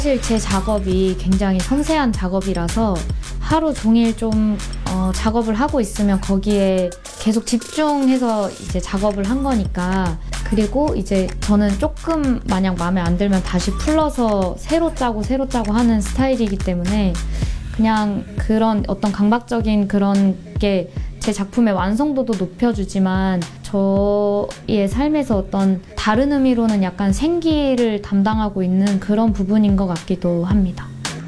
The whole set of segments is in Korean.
사실 제 작업이 굉장히 섬세한 작업이라서 하루 종일 좀 작업을 하고 있으면 거기에 계속 집중해서 이제 작업을 한 거니까. 그리고 이제 저는 조금 만약 마음에 안 들면 다시 풀러서 새로 짜고 하는 스타일이기 때문에 그냥 그런 어떤 강박적인 그런 게 제 작품의 완성도도 높여주지만 저의 삶에서 어떤 다른 의미로는 약간 생기를 담당하고 있는 그런 부분인 것 같기도 합니다.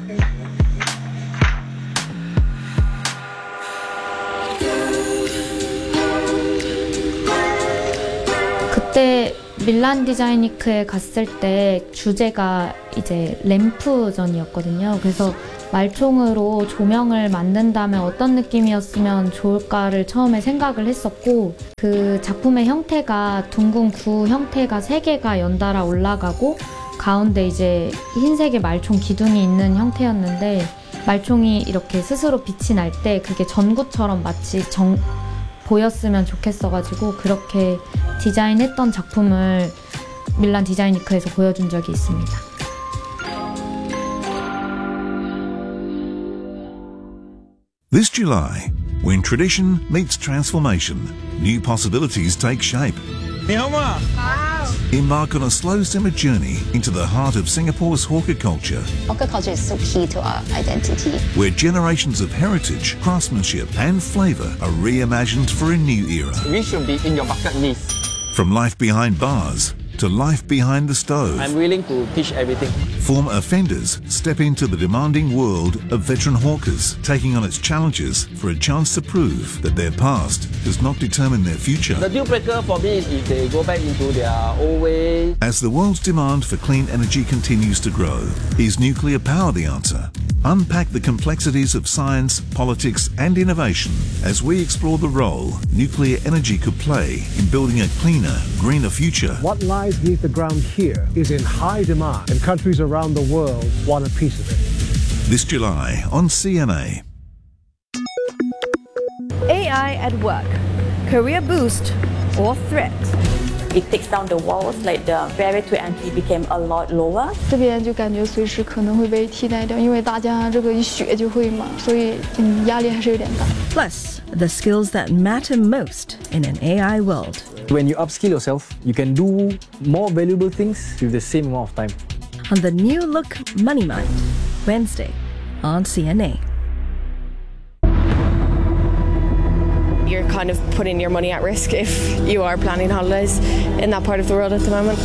그때 밀란 디자인위크에 갔을 때 주제가 이제 램프전이었거든요. 그래서 말총으로 조명을 만든다면 어떤 느낌이었으면 좋을까를 처음에 생각을 했었고, 그 작품의 형태가 둥근 구 형태가 3개가 연달아 올라가고 가운데 이제 흰색의 말총 기둥이 있는 형태였는데, 말총이 이렇게 스스로 빛이 날 때 그게 전구처럼 마치 보였으면 좋겠어가지고 그렇게 디자인했던 작품을 밀란 디자인위크에서 보여준 적이 있습니다. This July, when tradition meets transformation, new possibilities take shape. Embark on a slow simmer journey into the heart of Singapore's hawker culture. Hawker culture is so key to our identity. Where generations of heritage, craftsmanship and flavour are reimagined for a new era. We should be in your bucket list. From life behind bars to life behind the stove. I'm willing to teach everything. Former offenders step into the demanding world of veteran hawkers, taking on its challenges for a chance to prove that their past does not determine their future. The deal breaker for me is if they go back into their old way. As the world's demand for clean energy continues to grow, is nuclear power the answer? Unpack the complexities of science, politics and innovation as we explore the role nuclear energy could play in building a cleaner, greener future. What lies beneath the ground here is in high demand, and countries around the world want a piece of it. This July on CNA. AI at work, career boost or threat? It takes down the walls, like the barrier to entry became a lot lower. 这边就感觉随时可能会被替代掉，因为大家这个一学就会嘛，所以压力还是有点大。 Plus, the skills that matter most in an AI world. When you upskill yourself, you can do more valuable things with the same amount of time. On the new look Money Mind, Wednesday on CNA. You're kind of putting your money at risk if you are planning holidays in that part of the world at the moment.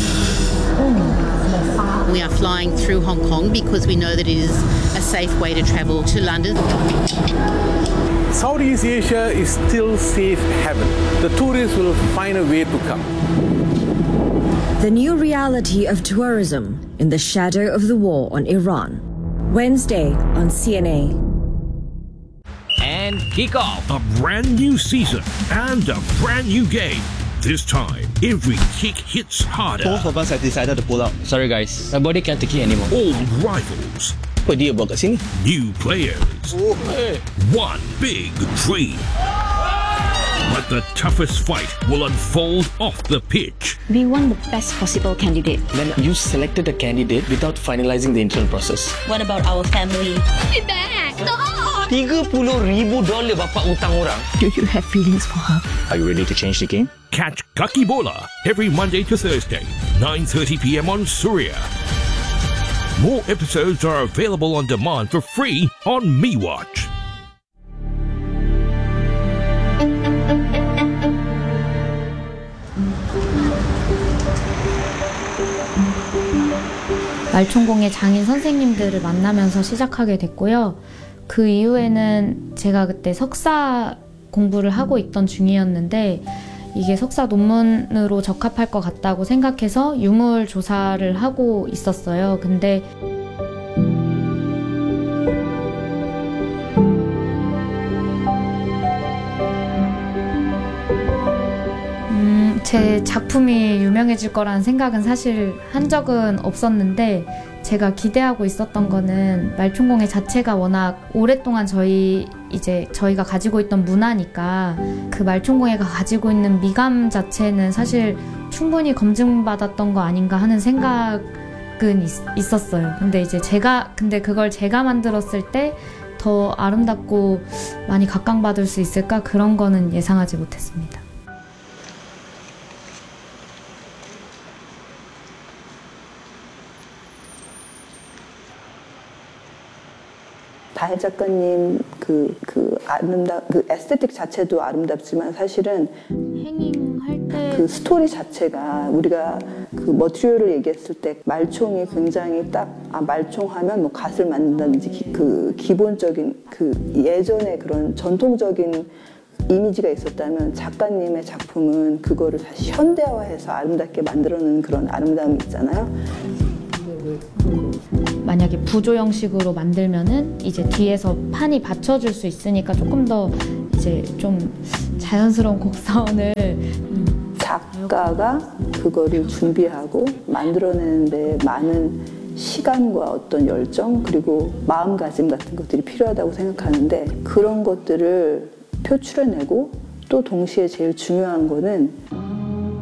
We are flying through Hong Kong because we know that it is a safe way to travel to London. Southeast Asia is still safe haven. The tourists will find a way to come. The new reality of tourism in the shadow of the war on Iran. Wednesday on CNA. And kick off a brand new season and a brand new game. This time, every kick hits harder. Both of us have decided to pull out. Sorry guys, my body can't take it anymore. Old rivals. Apa dia buat kat sini? New players. One big dream. But the toughest fight will unfold off the pitch. We want the best possible candidate. Then you selected a candidate without finalizing the internal process. What about our family? Be back! Stop! $30,000 bapak utang orang. Do you have feelings for her? Are you ready to change the game? Catch Kaki Bola every Monday to Thursday, 9:30 p.m. on Surya. More episodes are available on demand for free on MeWatch. 말총공예 장인 선생님들을 만나면서 시작하게 됐고요. 그 이후에는 제가 그때 석사 공부를 하고 있던 중이었는데 이게 석사 논문으로 적합할 것 같다고 생각해서 유물 조사를 하고 있었어요. 근데 제 작품이 유명해질 거라는 생각은 사실 한 적은 없었는데 제가 기대하고 있었던 거는 말총공예 자체가 워낙 오랫동안 저희가 가지고 있던 문화니까 그 말총공예가 가지고 있는 미감 자체는 사실 충분히 검증받았던 거 아닌가 하는 생각을 생각은 있었어요. 근데 그걸 제가 만들었을 때 더 아름답고 많이 각광받을 수 있을까? 그런 거는 예상하지 못했습니다. 다혜 작가님 그 에스테틱 자체도 아름답지만 사실은 행잉할 때 그 스토리 자체가 우리가 그 머티리얼을 얘기했을 때 말총이 굉장히 말총하면 뭐 갓을 만든다든지 그 기본적인 그 예전의 그런 전통적인 이미지가 있었다면 작가님의 작품은 그거를 다시 현대화해서 아름답게 만들어내는 그런 아름다움이 있잖아요. 만약에 부조 형식으로 만들면은 이제 뒤에서 판이 받쳐줄 수 있으니까 조금 더 이제 좀 자연스러운 곡선을 작가가 그거를 준비하고 만들어내는데 많은 시간과 어떤 열정 그리고 마음가짐 같은 것들이 필요하다고 생각하는데 그런 것들을 표출해내고 또 동시에 제일 중요한 거는